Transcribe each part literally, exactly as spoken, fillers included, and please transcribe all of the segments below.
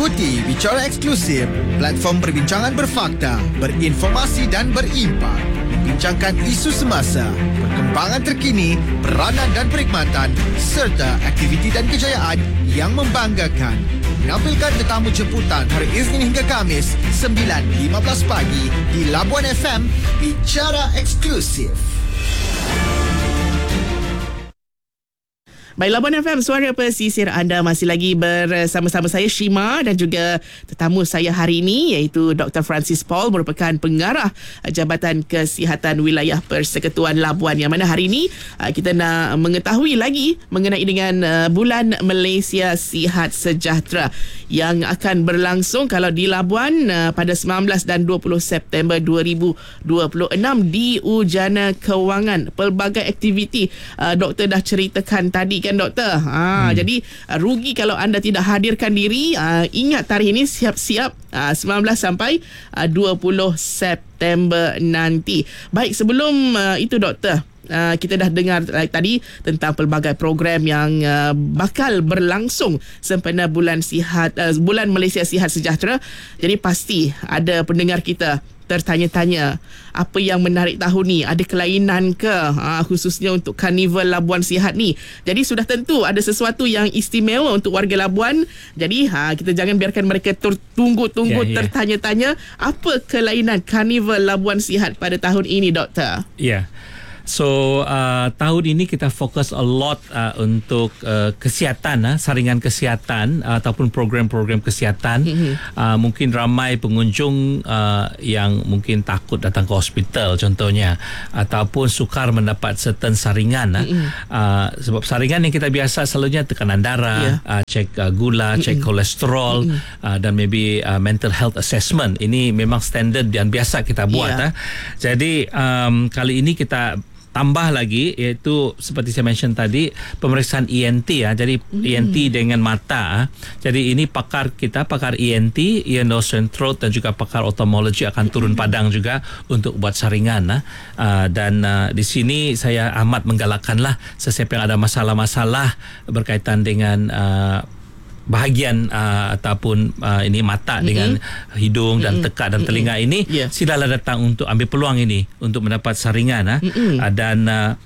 Ikuti Bicara Eksklusif, platform perbincangan berfakta, berinformasi dan berimpak. Membincangkan isu semasa, perkembangan terkini, peranan dan perkhidmatan serta aktiviti dan kejayaan yang membanggakan. Menampilkan tetamu jemputan hari Isnin hingga Khamis sembilan lima belas pagi di Labuan F M. Bicara Eksklusif. Baik, Labuan F M, suara pesisir anda, masih lagi bersama-sama saya Shima dan juga tetamu saya hari ini iaitu Doktor Francis Paul, merupakan pengarah Jabatan Kesihatan Wilayah Persekutuan Labuan, yang mana hari ini kita nak mengetahui lagi mengenai dengan Bulan Malaysia Sihat Sejahtera yang akan berlangsung kalau di Labuan pada sembilan belas dan dua puluh September dua ribu dua puluh enam di Ujana Kewangan. Pelbagai aktiviti uh, doktor dah ceritakan tadi kan doktor. Ha, hmm. Jadi uh, rugi kalau anda tidak hadirkan diri. Uh, ingat tarikh ini, siap-siap uh, sembilan belas sampai uh, dua puluh September nanti. Baik, sebelum uh, itu doktor, Uh, kita dah dengar uh, tadi tentang pelbagai program yang uh, bakal berlangsung sempena bulan sihat uh, bulan Malaysia Sihat Sejahtera. Jadi pasti ada pendengar kita tertanya-tanya, apa yang menarik tahun ni? Ada kelainan ke uh, khususnya untuk Karnival Labuan Sihat ni? Jadi sudah tentu ada sesuatu yang istimewa untuk warga Labuan. Jadi ha, kita jangan biarkan mereka tunggu-tunggu yeah, yeah. tertanya-tanya apa kelainan Karnival Labuan Sihat pada tahun ini, doktor. Ya. Yeah. So uh, tahun ini kita fokus a lot uh, untuk uh, kesihatan, uh, saringan kesihatan uh, ataupun program-program kesihatan. Mm-hmm. Uh, mungkin ramai pengunjung uh, yang mungkin takut datang ke hospital contohnya, ataupun sukar mendapat certain saringan. Mm-hmm. Uh, sebab saringan yang kita biasa selalunya tekanan darah, yeah. uh, cek uh, gula, mm-hmm. cek kolesterol, mm-hmm. uh, dan maybe uh, mental health assessment. Ini memang standard dan biasa kita buat. Yeah. Uh. Jadi um, kali ini kita tambah lagi, iaitu seperti saya mention tadi, pemeriksaan E N T ya. Jadi mm. E N T dengan mata. Jadi ini pakar kita, pakar E N T, ear, nose and throat, dan juga pakar ophthalmology akan turun padang juga untuk buat saringan. Uh, dan uh, di sini saya amat menggalakkanlah sesiapa yang ada masalah-masalah berkaitan dengan uh, bahagian uh, ataupun uh, ini mata mm-hmm. dengan hidung dan mm-hmm. tekak dan telinga mm-hmm. ini, yeah. silalah datang untuk ambil peluang ini untuk mendapat saringan. uh. Mm-hmm. uh, dan uh,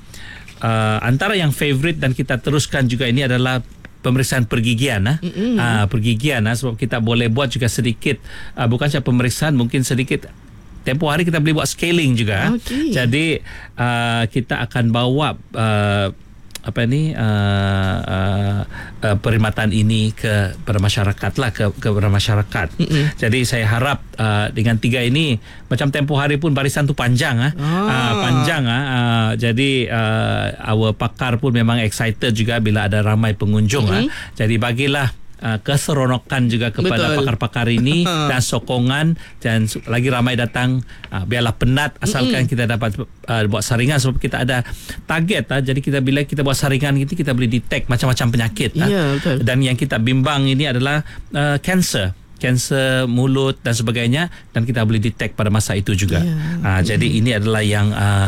uh, antara yang favorite dan kita teruskan juga ini adalah pemeriksaan pergigian. uh. Mm-hmm. uh, pergigian uh, sebab kita boleh buat juga sedikit, uh, bukan saja pemeriksaan, mungkin sedikit tempoh hari kita boleh buat scaling juga. Okay. Jadi uh, kita akan bawa uh, apa ni uh, uh, uh, perkhidmatan ini ke pada masyarakat lah, ke kepada masyarakat. Mm-hmm. Jadi saya harap uh, dengan tiga ini, macam tempoh hari pun barisan tu panjang ah, ah. Uh, panjang ah. Uh, jadi uh, our pakar pun memang excited juga bila ada ramai pengunjung. Mm-hmm. ah. Jadi bagilah Uh, keseronokan juga kepada Betul. pakar-pakar ini dan sokongan, dan lagi ramai datang, uh, biarlah penat asalkan mm-hmm. kita dapat uh, buat saringan, sebab kita ada target. Uh, jadi kita bila kita buat saringan itu, kita boleh detect macam-macam penyakit. Yeah, uh, dan yang kita bimbang ini adalah uh, kanser kanser mulut dan sebagainya, dan kita boleh detect pada masa itu juga. Yeah. Uh, mm-hmm. Jadi ini adalah yang uh,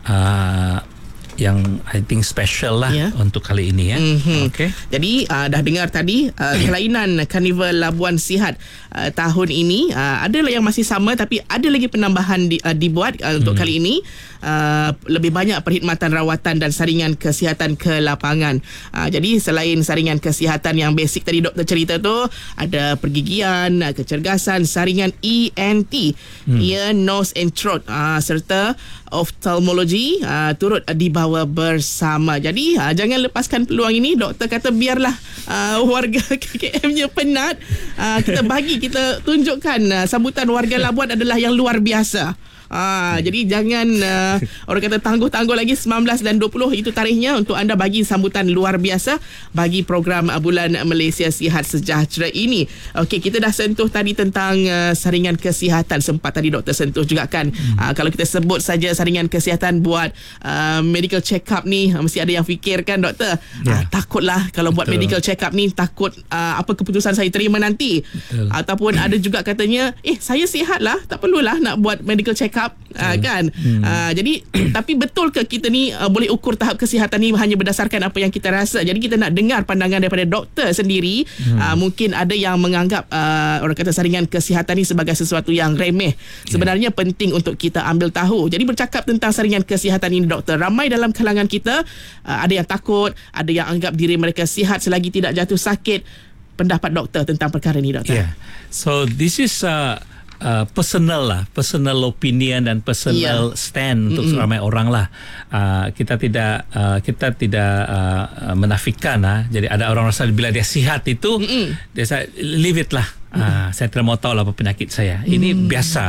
uh, yang I think special lah yeah. untuk kali ini ya. Mm-hmm. Okay. Jadi uh, dah dengar tadi uh, kelainan Karnival Labuan Sihat uh, tahun ini, uh, ada yang masih sama, tapi ada lagi penambahan di, uh, dibuat uh, untuk mm. kali ini. Uh, lebih banyak perkhidmatan rawatan dan saringan kesihatan ke lapangan. Uh, jadi selain saringan kesihatan yang basic tadi doktor cerita tu, ada pergigian, uh, kecergasan, saringan E N T, hmm. ear, nose and throat, uh, serta ophthalmology uh, turut dibawa bersama. Jadi uh, jangan lepaskan peluang ini. Doktor kata biarlah uh, warga K K M-nya penat, uh, kita bagi, kita tunjukkan uh, sambutan warga Labuan adalah yang luar biasa. Ah, jadi jangan uh, orang kata tangguh-tangguh lagi. Sembilan belas dan dua puluh itu tarikhnya untuk anda bagi sambutan luar biasa bagi program uh, Bulan Malaysia Sihat Sejahtera ini. Okey, kita dah sentuh tadi tentang uh, saringan kesihatan. Sempat tadi doktor sentuh juga kan. hmm. uh, Kalau kita sebut saja saringan kesihatan buat uh, medical check up ni, uh, mesti ada yang fikir kan doktor, yeah. uh, takutlah kalau buat Betul. medical check up ni, takut uh, apa keputusan saya terima nanti. Betul. Ataupun ada juga katanya, eh saya sihat lah, tak perlulah nak buat medical check up up uh, kan. Hmm. Uh, jadi tapi betul ke kita ni uh, boleh ukur tahap kesihatan ni hanya berdasarkan apa yang kita rasa? Jadi kita nak dengar pandangan daripada doktor sendiri. Hmm. Uh, mungkin ada yang menganggap uh, orang kata saringan kesihatan ni sebagai sesuatu yang remeh. Sebenarnya yeah. penting untuk kita ambil tahu. Jadi bercakap tentang saringan kesihatan ini, doktor, ramai dalam kalangan kita uh, ada yang takut, ada yang anggap diri mereka sihat selagi tidak jatuh sakit. Pendapat doktor tentang perkara ini, doktor? Yeah. So this is uh, uh, personal lah, personal opinion dan personal yeah. stand untuk mm-hmm. ramai orang lah. Uh, kita tidak uh, kita tidak uh, menafikan lah. Jadi ada orang rasa bila dia sihat itu, mm-hmm. dia say, leave it lah. Mm-hmm. Uh, saya tidak mau tahu lah apa penyakit saya. Mm-hmm. Ini biasa.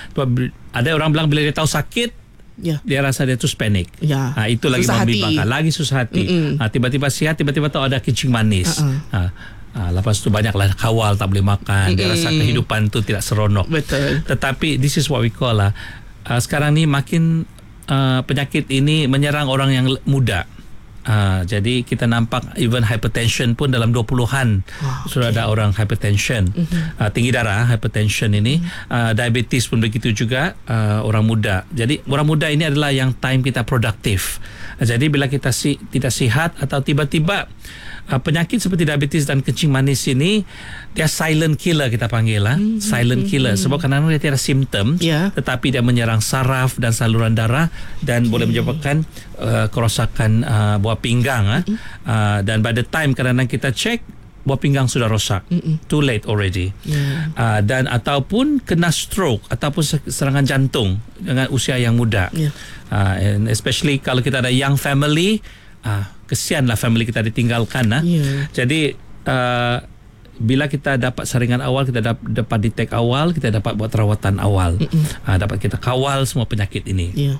Ada orang bilang bila dia tahu sakit, yeah. dia rasa dia tu panik. Yeah. Ha, itu lagi membimbangkan, lagi susah hati. Ha, tiba-tiba sihat, tiba-tiba tahu ada kencing manis. Uh-uh. Ha, ha, lepas tu banyaklah kawal, tak boleh makan. Mm-mm. Dia rasa kehidupan tu tidak seronok. Betul. Tetapi this is what we call lah. Uh, sekarang ni makin uh, penyakit ini menyerang orang yang muda. Uh, jadi kita nampak even hypertension pun dalam dua puluhan oh, sudah okay. ada orang hypertension, mm-hmm. uh, tinggi darah, hypertension ini, mm-hmm. uh, diabetes pun begitu juga, uh, orang muda. Jadi orang muda ini adalah yang time kita produktif. Uh, jadi bila kita si, tidak sihat atau tiba-tiba uh, penyakit seperti diabetes dan kencing manis ini, dia silent killer kita panggil lah, mm-hmm. silent killer. Sebab kadang-kadang dia tidak ada simptom, yeah. tetapi dia menyerang saraf dan saluran darah dan okay. boleh menyebabkan uh, kerosakan uh, buah pinggang. Mm-hmm. Uh, dan by the time kadang-kadang kita cek, buah pinggang sudah rosak. Mm-mm. Too late already. Yeah. Uh, dan ataupun kena stroke ataupun serangan jantung dengan usia yang muda. Yeah. Uh, and especially kalau kita ada young family, uh, kesianlah family kita ditinggalkan. Uh. Yeah. Jadi uh, bila kita dapat saringan awal, kita dapat, dapat detect awal, kita dapat buat rawatan awal. Uh, dapat kita kawal semua penyakit ini. Yeah.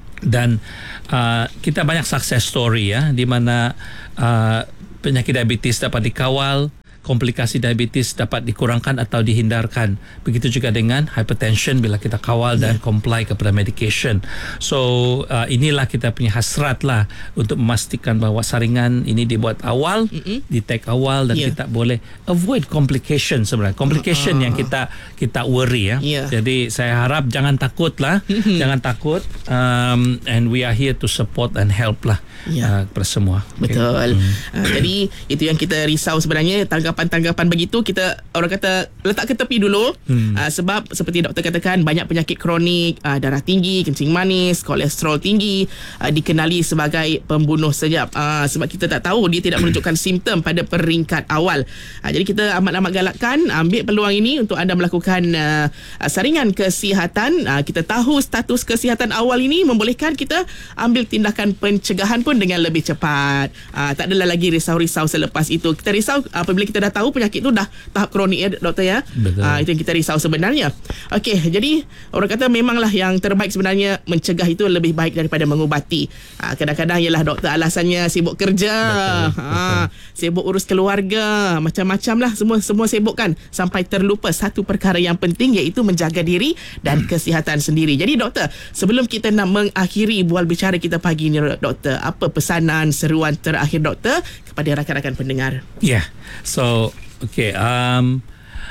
Dan uh, kita banyak success story ya, di mana uh, penyakit diabetes dapat dikawal, komplikasi diabetes dapat dikurangkan atau dihindarkan. Begitu juga dengan hypertension bila kita kawal yeah. dan comply kepada medication. So uh, inilah kita punya hasrat lah untuk memastikan bahawa saringan ini dibuat awal, mm-hmm. detect awal dan yeah. kita boleh avoid complication sebenarnya. Complication uh-huh. yang kita kita worry ya. Yeah. Jadi saya harap jangan takut lah, mm-hmm. jangan takut. Um, and we are here to support and help lah yeah. uh, kepada semua. Betul. Okay. Mm. Uh, jadi itu yang kita risau sebenarnya. Tanggapan Tanggapan begitu kita orang kata letak ke tepi dulu, hmm. uh, sebab seperti doktor katakan banyak penyakit kronik, uh, darah tinggi, kencing manis, kolesterol tinggi uh, dikenali sebagai pembunuh sejap, uh, sebab kita tak tahu dia tidak menunjukkan simptom pada peringkat awal. Uh, jadi kita amat-amat galakkan ambil peluang ini untuk anda melakukan uh, saringan kesihatan. Uh, kita tahu status kesihatan awal ini membolehkan kita ambil tindakan pencegahan pun dengan lebih cepat. Uh, tak adalah lagi risau-risau selepas itu. Kita risau apabila kita dah tahu penyakit tu dah tahap kronik ya doktor ya. Uh, itu yang kita risau sebenarnya. Okey, jadi orang kata memanglah yang terbaik sebenarnya mencegah itu lebih baik daripada mengubati. Uh, kadang-kadang ialah doktor alasannya sibuk kerja, betul, uh, betul. sibuk urus keluarga, macam-macam lah, semua semua sibuk kan, sampai terlupa satu perkara yang penting iaitu menjaga diri dan kesihatan sendiri. Jadi doktor, sebelum kita nak mengakhiri bual bicara kita pagi ni doktor, apa pesanan seruan terakhir doktor kepada rakan-rakan pendengar? Ya. Yeah. So, okay. Um,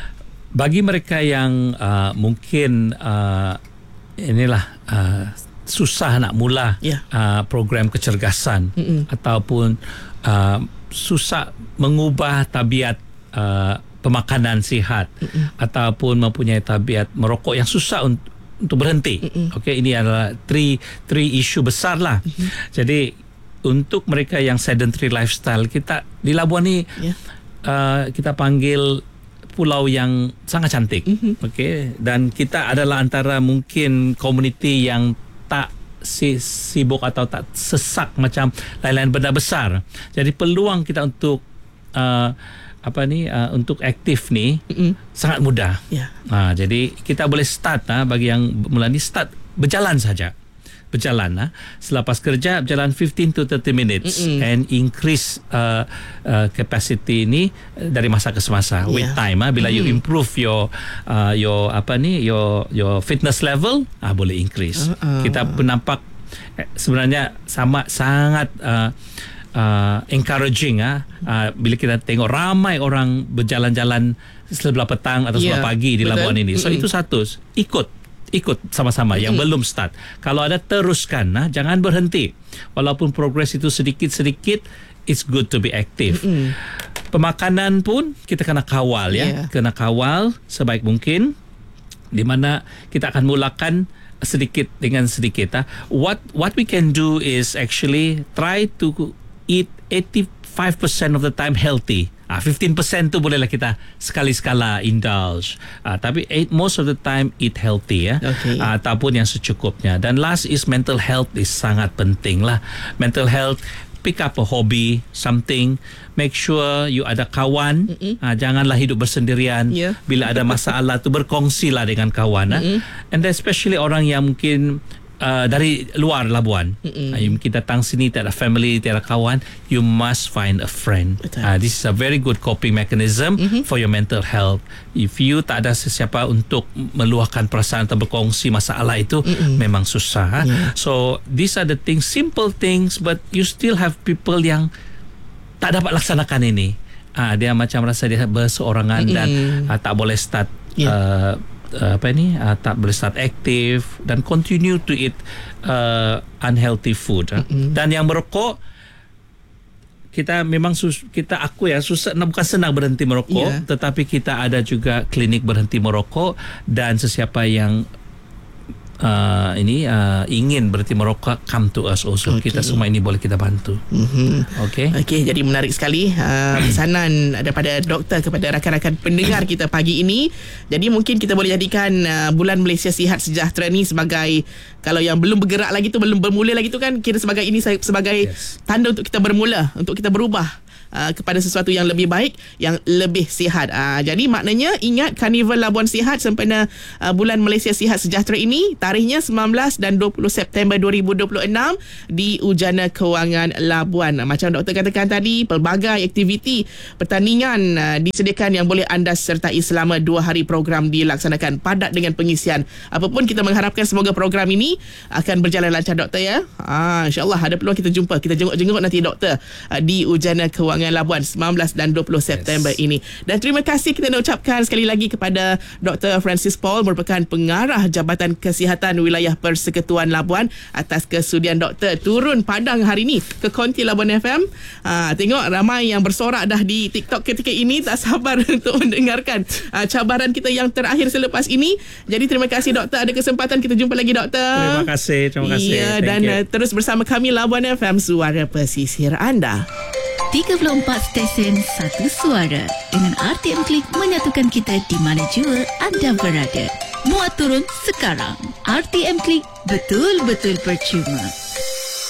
bagi mereka yang uh, mungkin uh, inilah uh, susah nak mula yeah. uh, program kecergasan, mm-mm. ataupun uh, susah mengubah tabiat uh, pemakanan sihat, mm-mm. ataupun mempunyai tabiat merokok yang susah un- untuk berhenti. Okay, ini adalah three three isu besar lah. Mm-hmm. Jadi untuk mereka yang sedentary lifestyle, kita di Labuan ni yeah. uh, kita panggil pulau yang sangat cantik. Mm-hmm. Okay, dan kita adalah antara mungkin komuniti yang tak si, sibuk atau tak sesak macam lain-lain benda besar. Jadi peluang kita untuk uh, apa ni uh, untuk aktif ni mm-hmm. sangat mudah. Yeah. Uh, jadi kita boleh start uh, bagi yang mula ni start berjalan saja. Berjalan lah. Selepas kerja berjalan fifteen to thirty minutes, mm-mm. and increase uh, uh, capacity ni dari masa ke semasa, yeah. with time ah. Bila mm-hmm. you improve your uh, your apa ni your your fitness level, ah boleh increase. Uh-uh. Kita pun nampak eh, sebenarnya sama sangat uh, uh, encouraging ah uh, bila kita tengok ramai orang berjalan-jalan sebelah petang atau sebelah yeah. pagi di Labuan ini. So mm-hmm. itu satu, ikut ikut sama-sama yang hmm. belum start. Kalau ada, teruskan, nah, jangan berhenti. Walaupun progres itu sedikit-sedikit, it's good to be active. Hmm. Pemakanan pun kita kena kawal ya, yeah. kena kawal sebaik mungkin, di mana kita akan mulakan sedikit dengan sedikit. Ah. What what we can do is actually try to eat eighty-five percent of the time healthy. Ah, fifteen percent tu bolehlah kita sekali-sekala indulge. Ah, tapi eight, most of the time eat healthy ya. Okay. Ah, ataupun yang secukupnya. Dan last is mental health is sangat penting lah. Mental health, pick up a hobby, something. Make sure you ada kawan. Ah, janganlah hidup bersendirian. Yeah. Bila ada masalah tu berkongsilah dengan kawan. Ah. And especially orang yang mungkin Uh, dari luar Labuan, uh, you mungkin datang sini tak ada family, tak ada kawan, you must find a friend. Uh, this is a very good coping mechanism mm-hmm. for your mental health. If you tak ada sesiapa untuk meluahkan perasaan atau berkongsi masalah itu, mm-hmm. memang susah. Yeah. So these are the things, simple things, but you still have people yang tak dapat laksanakan ini. Uh, dia macam rasa dia berseorangan mm-hmm. dan uh, tak boleh start. Yeah. Uh, Uh, apa ni uh, tak boleh start aktif dan continue to eat uh, unhealthy food. Mm-hmm. Dan yang merokok, kita memang sus, kita aku ya susah, bukan senang berhenti merokok, yeah. tetapi kita ada juga klinik berhenti merokok, dan sesiapa yang Uh, ini uh, ingin berhenti merokok, come to us also. Okay. Kita semua ini boleh kita bantu. Mm-hmm. Okay. Okay, jadi menarik sekali uh, pesanan daripada doktor kepada rakan-rakan pendengar kita pagi ini. Jadi mungkin kita boleh jadikan uh, Bulan Malaysia Sihat Sejahtera ni sebagai, kalau yang belum bergerak lagi tu, belum bermula lagi tu kan, kira sebagai ini sebagai yes. tanda untuk kita bermula, untuk kita berubah Uh, kepada sesuatu yang lebih baik, yang lebih sihat. Uh, jadi maknanya ingat Karnival Labuan Sihat sempena uh, Bulan Malaysia Sihat Sejahtera ini, tarikhnya sembilan belas dan dua puluh September dua ribu dua puluh enam di Ujana Kewangan Labuan. Uh, macam doktor katakan tadi, pelbagai aktiviti pertandingan uh, disediakan yang boleh anda sertai selama dua hari. Program dilaksanakan padat dengan pengisian. Apapun kita mengharapkan semoga program ini akan berjalan lancar doktor ya. Ah, InsyaAllah ada peluang kita jumpa, kita jenguk-jenguk nanti doktor uh, di Ujana Kewangan Labuan sembilan belas dan dua puluh September yes. ini. Dan terima kasih kita nak ucapkan sekali lagi kepada Doktor Francis Paul, merupakan pengarah Jabatan Kesihatan Wilayah Persekutuan Labuan, atas kesudian doktor turun padang hari ini ke Konti Labuan F M. Ha, tengok ramai yang bersorak dah di TikTok ketika ini, tak sabar untuk mendengarkan ha, cabaran kita yang terakhir selepas ini. Jadi terima kasih doktor, ada kesempatan kita jumpa lagi doktor. Terima kasih, terima kasih. Ya, dan uh, terus bersama kami Labuan F M, suara pesisir anda. tiga puluh empat stesen, satu suara. Dengan R T M Klik menyatukan kita di mana jua anda berada. Muat turun sekarang. R T M Klik, betul-betul percuma.